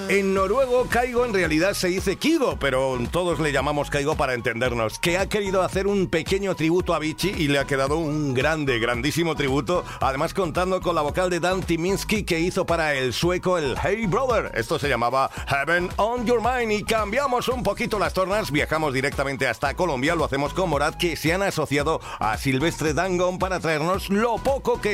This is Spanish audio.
En noruego, Kygo en realidad se dice Kygo, pero todos le llamamos Kygo para entendernos, que ha querido hacer un pequeño tributo a Avicii y le ha quedado un grandísimo tributo, además contando con la vocal de Dan Tyminski que hizo para el sueco el Hey Brother. Esto se llamaba Heaven on Your Mind y cambiamos un poquito las tornas, viajamos directamente hasta Colombia, lo hacemos con Morat, que se han asociado a Silvestre Dangond para traernos lo poco que